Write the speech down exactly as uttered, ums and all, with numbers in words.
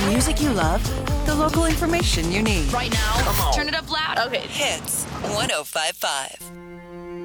music you love, the local information you need. Right now, Come on. turn it up loud. Okay. Hits one oh five point five.